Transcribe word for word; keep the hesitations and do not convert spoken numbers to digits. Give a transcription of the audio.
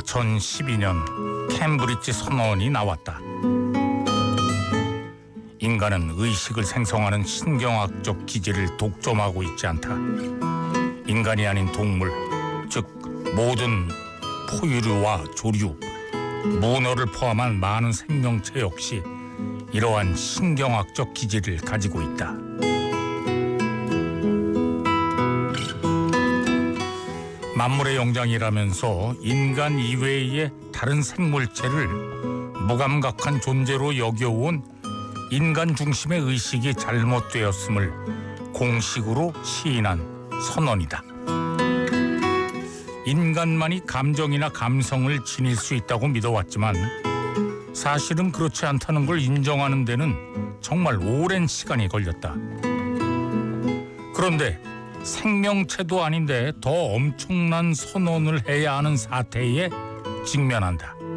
이천십이 년 캠브리지 선언이 나왔다. 인간은 의식을 생성하는 신경학적 기제를 독점하고 있지 않다. 인간이 아닌 동물, 즉 모든 포유류와 조류, 문어를 포함한 많은 생명체 역시 이러한 신경학적 기제를 가지고 있다. 만물의 영장이라면서 인간 이외의 다른 생물체를 무감각한 존재로 여겨온 인간 중심의 의식이 잘못되었음을 공식으로 시인한 선언이다. 인간만이 감정이나 감성을 지닐 수 있다고 믿어왔지만 사실은 그렇지 않다는 걸 인정하는 데는 정말 오랜 시간이 걸렸다. 그런데 생명체도 아닌데 더 엄청난 선언을 해야 하는 사태에 직면한다.